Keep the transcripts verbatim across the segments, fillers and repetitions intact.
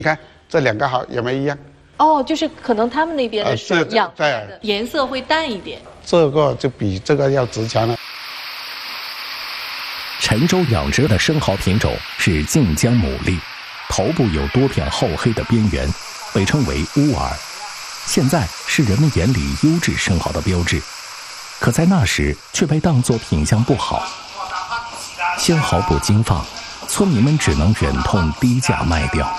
你看这两个好有没有一样？ 哦，就是可能他们那边的水养对、 呃、颜色会淡一点， 这个就比这个要值钱了。 陈州养殖的生蚝品种是晋江牡蛎，头部有多片厚黑的边缘，被称为乌耳。现在是人们眼里优质生蚝的标志，可在那时却被当作品相不好。鲜蚝不经放，村民们只能忍痛低价卖掉。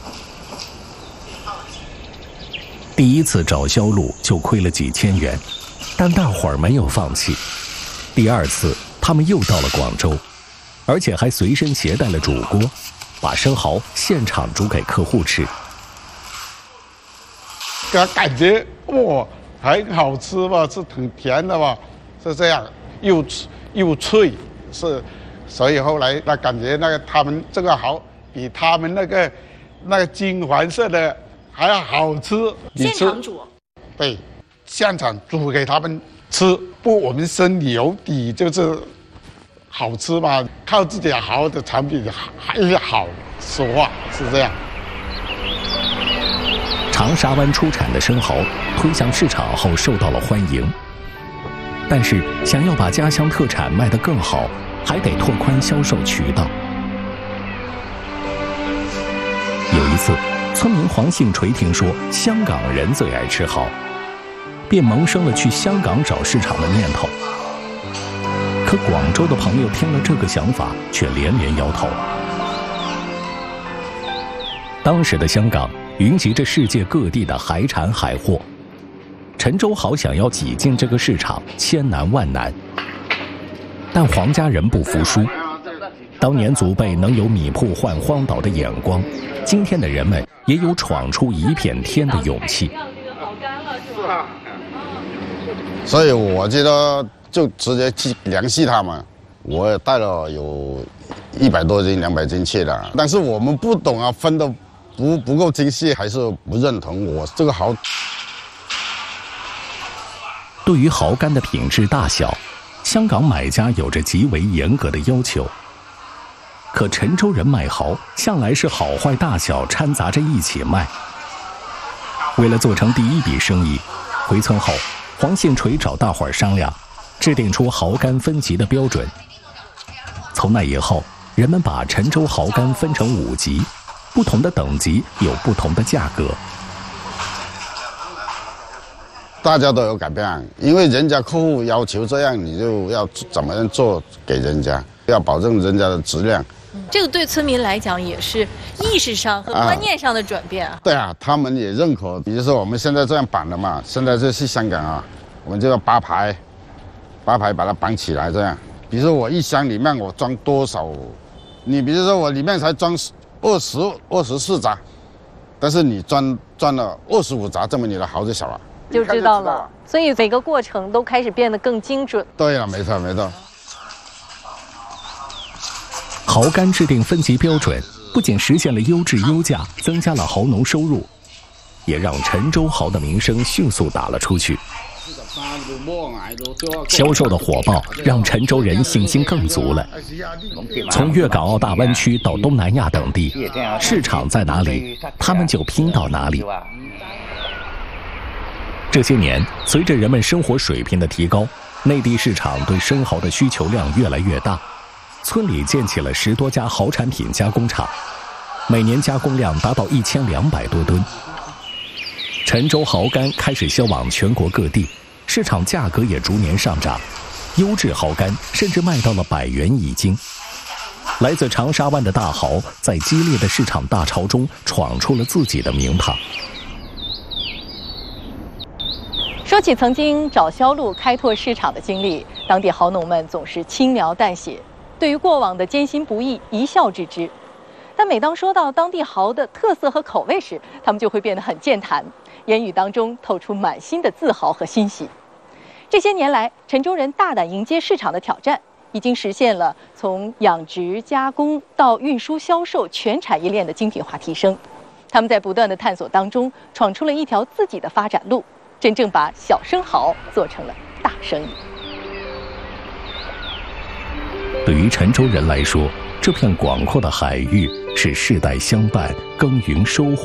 第一次找销路就亏了几千元，但大伙儿没有放弃。第二次他们又到了广州，而且还随身携带了煮锅，把生蚝现场煮给客户吃。 给他感觉哇，很好吃吧，是挺甜的吧，是这样，又又脆，是，所以后来那感觉那个他们这个蚝比他们那个那个金黄色的还要好吃。 现场煮？ 对，现场煮给他们吃，不，我们心里有底，就是好吃嘛，靠自己好的产品还是好，实话是这样。 长沙湾出产的生蚝推向市场后受到了欢迎，但是想要把家乡特产卖得更好，还得拓宽销售渠道。有一次，村民黄姓锤听说香港人最爱吃蚝，便萌生了去香港找市场的念头。可广州的朋友听了这个想法，却连连摇头。当时的香港云集着世界各地的海产海货，陈州蚝想要挤进这个市场，千难万难。但黄家人不服输，当年祖辈能有米铺换荒岛的眼光，今天的人们也有闯出一片天的勇气。 所以我觉得就直接去联系他们，我也带了有一百多斤、两百斤去的，但是我们不懂啊，分的不不够精细，还是不认同我这个蚝。 对于蚝干的品质大小，香港买家有着极为严格的要求。可陈州人卖蚝向来是好坏大小掺杂着一起卖。为了做成第一笔生意，回村后，黄信锤找大伙儿商量，制定出蚝干分级的标准。从那以后，人们把陈州蚝干分成五级，不同的等级有不同的价格。 大家都有改变，因为人家客户要求这样，你就要怎么样做给人家，要保证人家的质量。 这个对村民来讲也是意识上和观念上的转变啊。 啊对啊，他们也认可。比如说我们现在这样绑的嘛，现在这是香港啊，我们就要八排，八排把它绑起来这样。比如说我一箱里面我装多少，你比如说我里面才装二十二十四扎，但是你装装了二十五扎，证明你的蚝就小了。 就知道了，所以每个过程都开始变得更精准。 对了，没错没错。 蚝干制定分级标准，不仅实现了优质优价，增加了蚝农收入，也让陈州蚝的名声迅速打了出去。销售的火爆让陈州人信心更足了。从粤港澳大湾区到东南亚等地，市场在哪里，他们就拼到哪里。这些年，随着人们生活水平的提高，内地市场对生蚝的需求量越来越大。村里建起了十多家蚝产品加工厂，每年加工量达到一千两百多吨。陈州蚝干开始销往全国各地，市场价格也逐年上涨，优质蚝干甚至卖到了百元一斤。来自长沙湾的大蚝在激烈的市场大潮中闯出了自己的名堂。 说起曾经找销路、开拓市场的经历，当地蚝农们总是轻描淡写，对于过往的艰辛不易一笑置之。但每当说到当地蚝的特色和口味时，他们就会变得很健谈，言语当中透出满心的自豪和欣喜。这些年来，陈州人大胆迎接市场的挑战，已经实现了从养殖、加工到运输、销售全产业链的精品化提升。他们在不断的探索当中，闯出了一条自己的发展路，真正把小生蚝做成了大生意。对于陈州人来说，这片广阔的海域是世代相伴，耕耘收获。